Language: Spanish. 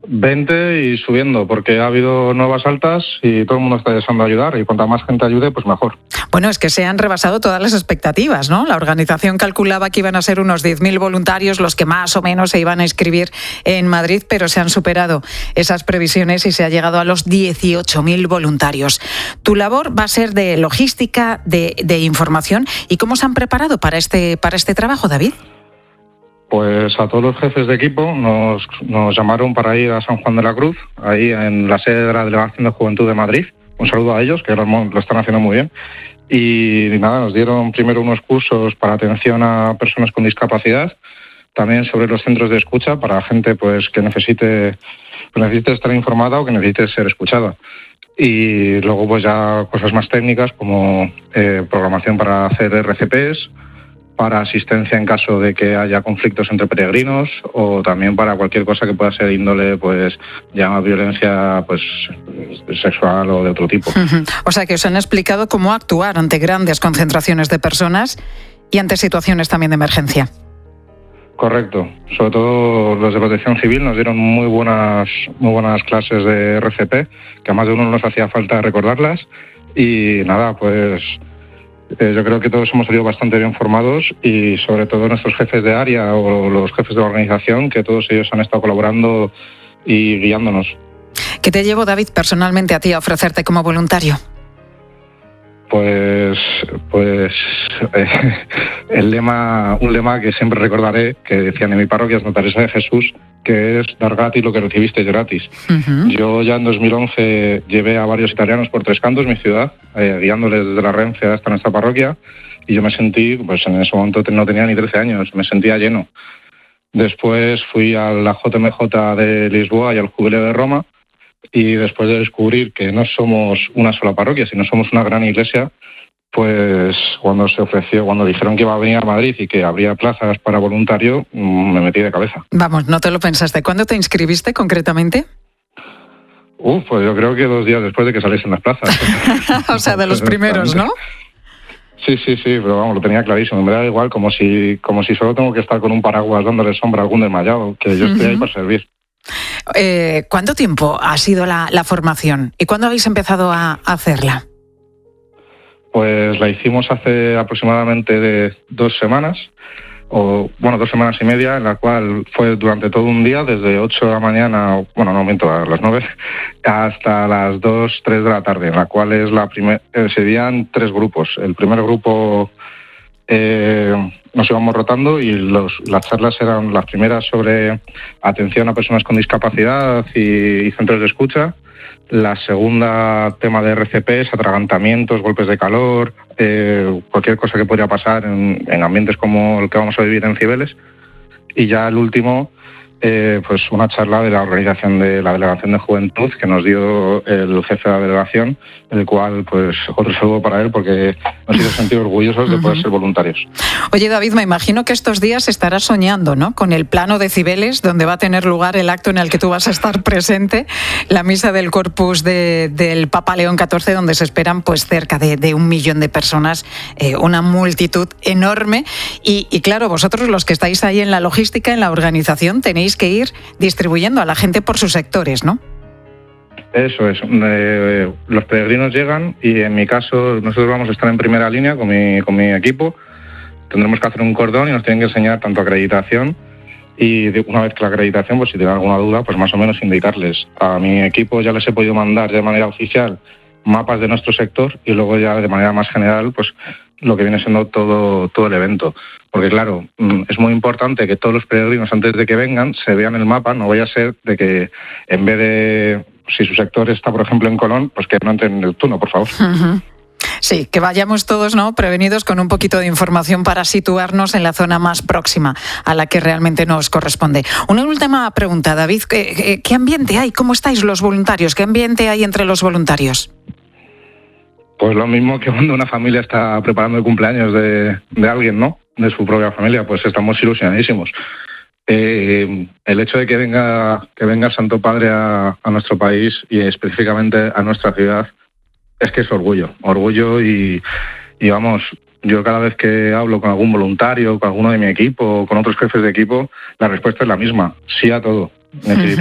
20 y subiendo, porque ha habido nuevas altas y todo el mundo está deseando ayudar, y cuanta más gente ayude, pues mejor. Bueno, es que se han rebasado todas las expectativas, ¿no? La organización calculaba que iban a ser unos 10.000 voluntarios los que más o menos se iban a inscribir en Madrid, pero se han superado esas previsiones y se ha llegado a los 18.000 voluntarios. Tu labor va a ser de logística, de información. ¿Y cómo se han preparado para este trabajo, David? Pues a todos los jefes de equipo nos llamaron para ir a San Juan de la Cruz, ahí en la sede de la Delegación de Juventud de Madrid. Un saludo a ellos, que lo están haciendo muy bien. Y nada, nos dieron primero unos cursos para atención a personas con discapacidad, también sobre los centros de escucha para gente pues que necesite estar informada o que necesite ser escuchada. Y luego pues ya cosas más técnicas como programación para hacer RCPs, para asistencia en caso de que haya conflictos entre peregrinos, o también para cualquier cosa que pueda ser índole, pues ya violencia pues sexual o de otro tipo. O sea que os han explicado cómo actuar ante grandes concentraciones de personas y ante situaciones también de emergencia. Correcto. Sobre todo los de Protección Civil nos dieron muy buenas clases de RCP, que a más de uno nos hacía falta recordarlas. Y nada, pues yo creo que todos hemos salido bastante bien formados, y sobre todo nuestros jefes de área o los jefes de la organización, que todos ellos han estado colaborando y guiándonos. ¿Qué te llevó, David, personalmente a ti a ofrecerte como voluntario? Pues un lema que siempre recordaré, que decían en mi parroquia, Santa Teresa de Jesús, que es dar gratis lo que recibiste gratis. Yo ya en 2011 llevé a varios italianos por Tres Cantos, mi ciudad, guiándoles desde la Renfe hasta nuestra parroquia, y yo me sentí, pues en ese momento no tenía ni 13 años, me sentía lleno. Después fui a la JMJ de Lisboa y al Jubileo de Roma, y después de descubrir que no somos una sola parroquia, sino somos una gran iglesia, pues cuando dijeron que iba a venir a Madrid y que habría plazas para voluntario, me metí de cabeza. Vamos, no te lo pensaste. ¿Cuándo te inscribiste concretamente? Pues yo creo que 2 días después de que saliesen las plazas. O sea, de los primeros, ¿no? Sí, pero vamos, lo tenía clarísimo. Me da igual, como si solo tengo que estar con un paraguas dándole sombra a algún desmayado, que yo estoy ahí para servir. ¿Cuánto tiempo ha sido la formación? ¿Y cuándo habéis empezado a hacerla? Pues la hicimos hace aproximadamente 2 semanas, 2 semanas y media, en la cual fue durante todo un día, desde 8 de la mañana, a las 9, hasta las 2, 3 de la tarde, en la cual se dividían 3 grupos. El primer grupo nos íbamos rotando, y las charlas eran las primeras sobre atención a personas con discapacidad y centros de escucha. La segunda, tema de RCPs, atragantamientos, golpes de calor, cualquier cosa que podría pasar en ambientes como el que vamos a vivir en Cibeles. Y ya el último, pues una charla de la organización de la Delegación de Juventud, que nos dio el jefe de la delegación, el cual, pues, otro saludo para él, porque nos hizo sentir orgullosos de poder ser voluntarios. Oye, David, me imagino que estos días estarás soñando, ¿no?, con el plano de Cibeles, donde va a tener lugar el acto en el que tú vas a estar presente, la misa del Corpus del Papa León XIV, donde se esperan pues cerca de 1 millón de personas, una multitud enorme. Y claro, vosotros, los que estáis ahí en la logística, en la organización, tenéis que ir distribuyendo a la gente por sus sectores, ¿no? Eso es. Los peregrinos llegan, y en mi caso nosotros vamos a estar en primera línea con mi equipo. Tendremos que hacer un cordón y nos tienen que enseñar tanto acreditación, y una vez que la acreditación, pues si tienen alguna duda, pues más o menos indicarles. A mi equipo ya les he podido mandar de manera oficial mapas de nuestro sector, y luego ya de manera más general pues lo que viene siendo todo el evento. Porque claro, es muy importante que todos los peregrinos, antes de que vengan, se vean el mapa. No vaya a ser de que, en vez de, si su sector está por ejemplo en Colón, pues que no entren en el turno, por favor. Sí, que vayamos todos, ¿no?, prevenidos, con un poquito de información para situarnos en la zona más próxima a la que realmente nos corresponde. Una última pregunta, David. ¿Qué ambiente hay? ¿Cómo estáis los voluntarios? ¿Qué ambiente hay entre los voluntarios? Pues lo mismo que cuando una familia está preparando el cumpleaños de alguien, ¿no?, de su propia familia, pues estamos ilusionadísimos. El hecho de que venga el Santo Padre a nuestro país, y específicamente a nuestra ciudad, es que es orgullo, y vamos, yo cada vez que hablo con algún voluntario, con alguno de mi equipo, o con otros jefes de equipo, la respuesta es la misma: sí a todo.